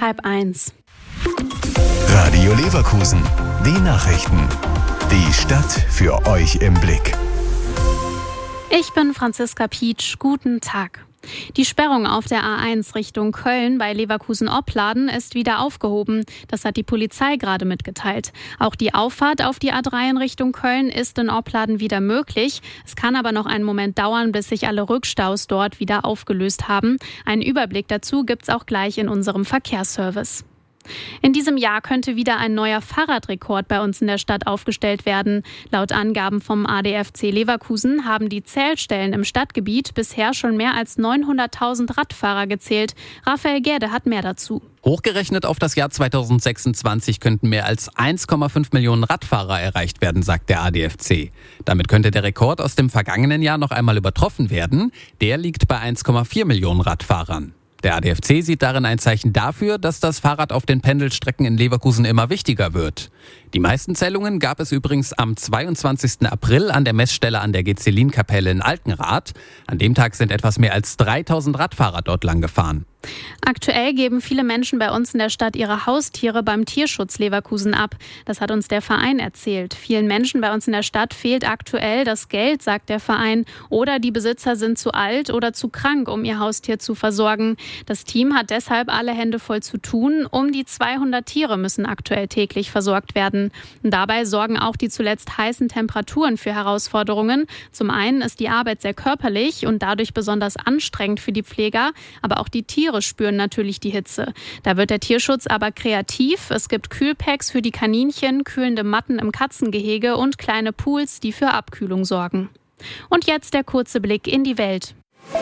1:30. Radio Leverkusen. Die Nachrichten. Die Stadt für euch im Blick. Ich bin Franziska Pietsch. Guten Tag. Die Sperrung auf der A1 Richtung Köln bei Leverkusen-Opladen ist wieder aufgehoben. Das hat die Polizei gerade mitgeteilt. Auch die Auffahrt auf die A3 in Richtung Köln ist in Opladen wieder möglich. Es kann aber noch einen Moment dauern, bis sich alle Rückstaus dort wieder aufgelöst haben. Einen Überblick dazu gibt's auch gleich in unserem Verkehrsservice. In diesem Jahr könnte wieder ein neuer Fahrradrekord bei uns in der Stadt aufgestellt werden. Laut Angaben vom ADFC Leverkusen haben die Zählstellen im Stadtgebiet bisher schon mehr als 900.000 Radfahrer gezählt. Raphael Gerde hat mehr dazu. Hochgerechnet auf das Jahr 2026 könnten mehr als 1,5 Millionen Radfahrer erreicht werden, sagt der ADFC. Damit könnte der Rekord aus dem vergangenen Jahr noch einmal übertroffen werden. Der liegt bei 1,4 Millionen Radfahrern. Der ADFC sieht darin ein Zeichen dafür, dass das Fahrrad auf den Pendelstrecken in Leverkusen immer wichtiger wird. Die meisten Zählungen gab es übrigens am 22. April an der Messstelle an der Gezellinkapelle in Altenrath. An dem Tag sind etwas mehr als 3000 Radfahrer dort lang gefahren. Aktuell geben viele Menschen bei uns in der Stadt ihre Haustiere beim Tierschutz Leverkusen ab. Das hat uns der Verein erzählt. Vielen Menschen bei uns in der Stadt fehlt aktuell das Geld, sagt der Verein. Oder die Besitzer sind zu alt oder zu krank, um ihr Haustier zu versorgen. Das Team hat deshalb alle Hände voll zu tun. Um die 200 Tiere müssen aktuell täglich versorgt werden. Und dabei sorgen auch die zuletzt heißen Temperaturen für Herausforderungen. Zum einen ist die Arbeit sehr körperlich und dadurch besonders anstrengend für die Pfleger, aber auch die Tiere spüren natürlich die Hitze. Da wird der Tierschutz aber kreativ. Es gibt Kühlpacks für die Kaninchen, kühlende Matten im Katzengehege und kleine Pools, die für Abkühlung sorgen. Und jetzt der kurze Blick in die Welt.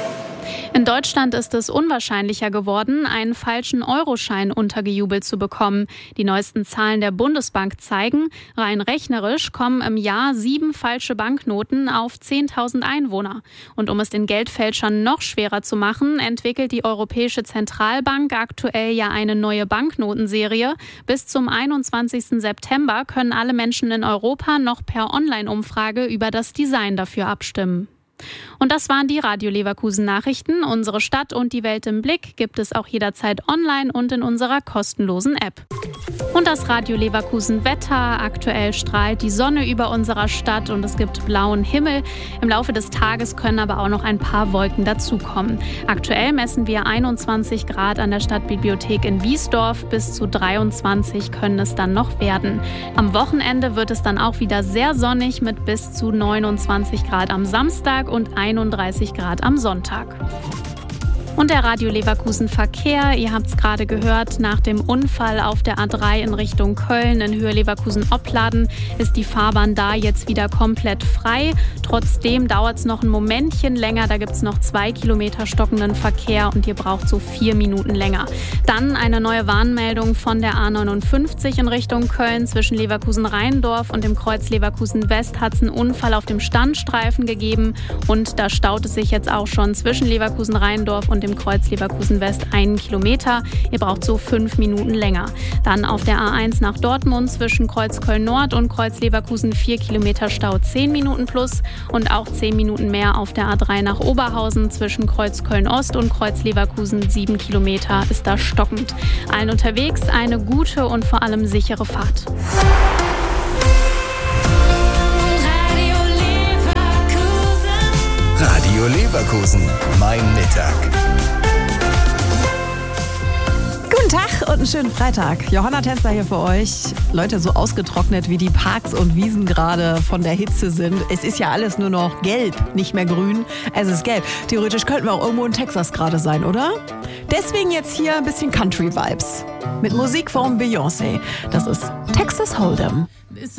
In Deutschland ist es unwahrscheinlicher geworden, einen falschen Euroschein untergejubelt zu bekommen. Die neuesten Zahlen der Bundesbank zeigen, rein rechnerisch kommen im Jahr 7 falsche Banknoten auf 10.000 Einwohner. Und um es den Geldfälschern noch schwerer zu machen, entwickelt die Europäische Zentralbank aktuell ja eine neue Banknotenserie. Bis zum 21. September können alle Menschen in Europa noch per Online-Umfrage über das Design dafür abstimmen. Und das waren die Radio Leverkusen Nachrichten. Unsere Stadt und die Welt im Blick gibt es auch jederzeit online und in unserer kostenlosen App. Und das Radio Leverkusen Wetter. Aktuell strahlt die Sonne über unserer Stadt und es gibt blauen Himmel. Im Laufe des Tages können aber auch noch ein paar Wolken dazukommen. Aktuell messen wir 21 Grad an der Stadtbibliothek in Wiesdorf. Bis zu 23 können es dann noch werden. Am Wochenende wird es dann auch wieder sehr sonnig mit bis zu 29 Grad am Samstag und 31 Grad am Sonntag. Und der Radio Leverkusen Verkehr, ihr habt es gerade gehört, nach dem Unfall auf der A3 in Richtung Köln in Höhe Leverkusen-Opladen ist die Fahrbahn da jetzt wieder komplett frei. Trotzdem dauert es noch ein Momentchen länger, da gibt es noch 2 Kilometer stockenden Verkehr und ihr braucht so 4 Minuten länger. Dann eine neue Warnmeldung von der A59 in Richtung Köln zwischen Leverkusen-Rheindorf und dem Kreuz Leverkusen-West hat es einen Unfall auf dem Standstreifen gegeben und da staut es sich jetzt auch schon zwischen Leverkusen-Rheindorf und dem Kreuz Leverkusen-West 1 Kilometer. Ihr braucht so 5 Minuten länger. Dann auf der A1 nach Dortmund zwischen Kreuz Köln-Nord und Kreuz Leverkusen 4 Kilometer Stau 10 Minuten plus und auch 10 Minuten mehr auf der A3 nach Oberhausen zwischen Kreuz Köln-Ost und Kreuz Leverkusen 7 Kilometer ist da stockend. Allen unterwegs eine gute und vor allem sichere Fahrt. Radio Leverkusen, mein Mittag. Guten Tag und einen schönen Freitag. Johanna Tänzer hier für euch. Leute, so ausgetrocknet wie die Parks und Wiesen gerade von der Hitze sind. Es ist ja alles nur noch gelb, nicht mehr grün. Es ist gelb. Theoretisch könnten wir auch irgendwo in Texas gerade sein, oder? Deswegen jetzt hier ein bisschen Country-Vibes. Mit Musik von Beyoncé. Das ist Texas Hold'em.